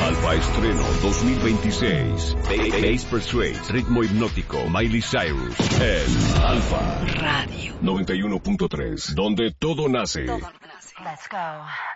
Alfa Estreno 2026. Bass Persuade, ritmo hipnótico, Miley Cyrus. El Alfa Radio 91.3, donde todo nace. Let's go.